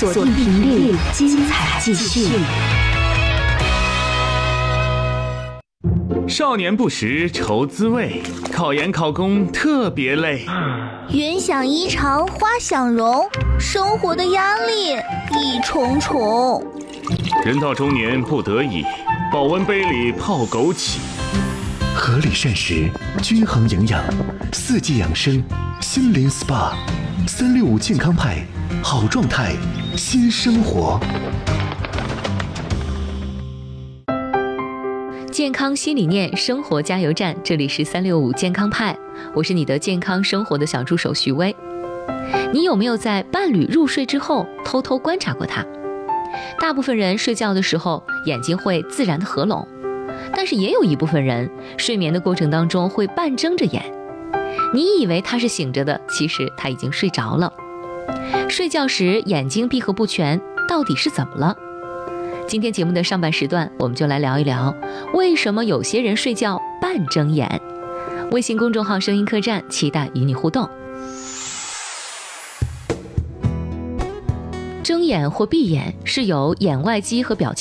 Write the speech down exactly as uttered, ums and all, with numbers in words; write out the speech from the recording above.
锁定频率，精彩继续。 少年不识愁滋味，考研考公特别累。 云想衣裳花想容，生活的压力一重重。 人到中年不得已，保温杯里泡枸杞。 合理膳食，均衡营养，四季养生，心灵 S P A， 三六五健康派，好状态，新生活。 健康新理念，生活加油站，这里是三六五健康派，我是你的健康生活的小助手徐薇。你有没有在伴侣入睡之后偷偷观察过他？大部分人睡觉的时候眼睛会自然的合拢，但是也有一部分人睡眠的过程当中会半睁着眼，你以为他是醒着的，其实他已经睡着了。睡觉时眼睛闭合不全，到底是怎么了？今天节目的上半时段，我们就来聊一聊为什么有些人睡觉半睁眼。微信公众号声音客栈期待与你互动。睁眼或闭眼是由眼外肌和表情